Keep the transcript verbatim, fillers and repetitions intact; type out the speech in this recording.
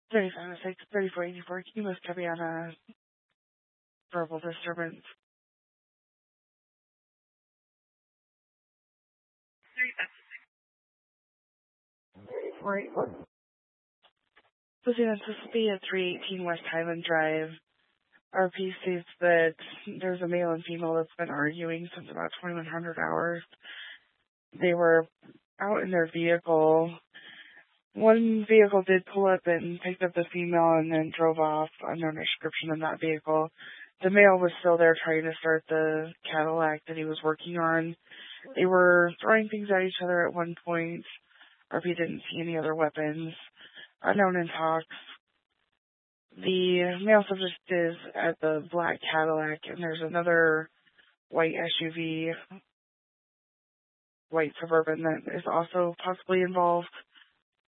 thirty-five oh six, thirty-four eighty-four, can you most copy on a verbal disturbance? Right. So this will be at three eighteen West Highland Drive. R P states that there's a male and female that's been arguing since about twenty-one hundred hours. They were out in their vehicle. One vehicle did pull up and picked up the female and then drove off, unknown description in that vehicle. The male was still there trying to start the Cadillac that he was working on. They were throwing things at each other at one point. R P didn't see any other weapons. Unknown in talks. The male subject is at the black Cadillac, and there's another white S U V, white Suburban, that is also possibly involved.